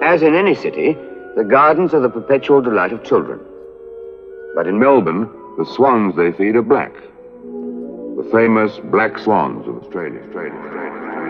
As in any city, the gardens are the perpetual delight of children. But in Melbourne, the swans they feed are black. The famous black swans of Australia.